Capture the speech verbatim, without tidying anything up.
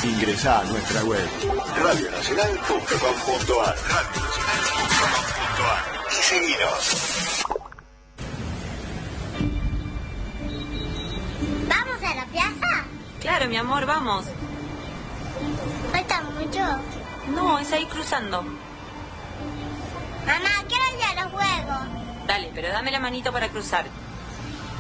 Ingresá a nuestra web radio nacional punto com punto ar y seguinos. ¿Vamos a la plaza? Claro, mi amor, vamos. ¿Falta mucho? No, es ahí cruzando. Mamá, quiero ir a los juegos. Dale, pero dame la manito para cruzar.